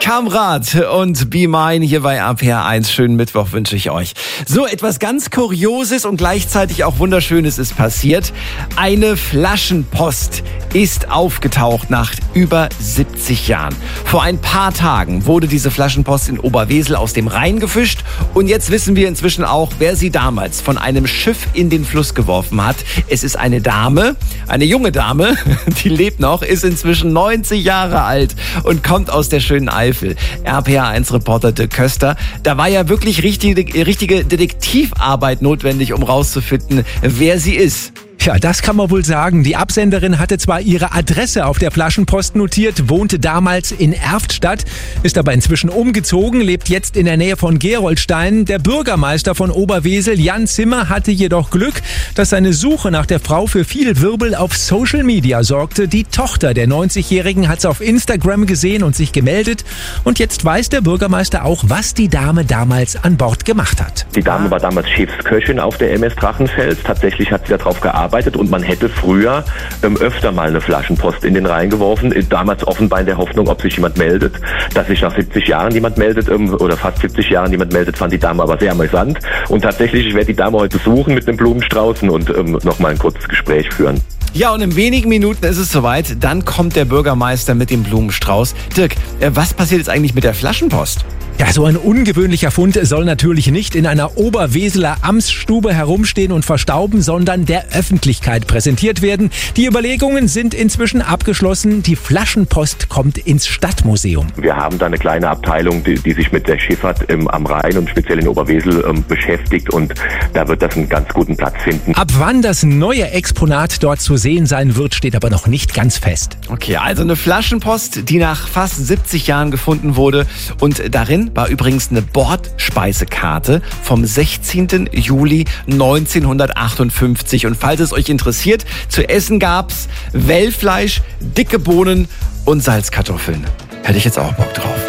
Kamrat und Be Mine hier bei RPR1. Schönen Mittwoch wünsche ich euch. So, etwas ganz Kurioses und gleichzeitig auch Wunderschönes ist passiert. Eine Flaschenpost ist aufgetaucht nach über 70 Jahren. Vor ein paar Tagen wurde diese Flaschenpost in Oberwesel aus dem Rhein gefischt und jetzt wissen wir inzwischen auch, wer sie damals von einem Schiff in den Fluss geworfen hat. Es ist eine Dame, eine junge Dame, die lebt noch, ist inzwischen 90 Jahre alt und kommt aus der schönen Eifel. RPR1-Reporter Dirk Köster. Da war ja wirklich richtige Detektivarbeit notwendig, um rauszufinden, wer sie ist. Ja, das kann man wohl sagen. Die Absenderin hatte zwar ihre Adresse auf der Flaschenpost notiert, wohnte damals in Erftstadt, ist aber inzwischen umgezogen, lebt jetzt in der Nähe von Gerolstein. Der Bürgermeister von Oberwesel, Jan Zimmer, hatte jedoch Glück, dass seine Suche nach der Frau für viel Wirbel auf Social Media sorgte. Die Tochter der 90-Jährigen hat es auf Instagram gesehen und sich gemeldet. Und jetzt weiß der Bürgermeister auch, was die Dame damals an Bord gemacht hat. Die Dame war damals Schiffsköchin auf der MS Drachenfels. Tatsächlich hat sie darauf gearbeitet und man hätte früher öfter mal eine Flaschenpost in den Rhein geworfen. Damals offenbar in der Hoffnung, ob sich jemand meldet. Dass sich nach 70 Jahren jemand meldet oder fast 70 Jahren jemand meldet, fand die Dame aber sehr amüsant. Und tatsächlich, ich werde die Dame heute suchen mit einem Blumenstrauß und nochmal ein kurzes Gespräch führen. Ja, und in wenigen Minuten ist es soweit. Dann kommt der Bürgermeister mit dem Blumenstrauß. Dirk, was passiert jetzt eigentlich mit der Flaschenpost? Ja, so ein ungewöhnlicher Fund soll natürlich nicht in einer Oberweseler Amtsstube herumstehen und verstauben, sondern der Öffentlichkeit präsentiert werden. Die Überlegungen sind inzwischen abgeschlossen. Die Flaschenpost kommt ins Stadtmuseum. Wir haben da eine kleine Abteilung, die sich mit der Schifffahrt am Rhein und speziell in Oberwesel beschäftigt und da wird das einen ganz guten Platz finden. Ab wann das neue Exponat dort zu sehen sein wird, steht aber noch nicht ganz fest. Okay, also eine Flaschenpost, die nach fast 70 Jahren gefunden wurde und darin war übrigens eine Bordspeisekarte vom 16. Juli 1958. Und falls es euch interessiert, zu essen gab's Wellfleisch, dicke Bohnen und Salzkartoffeln. Hätte ich jetzt auch Bock drauf.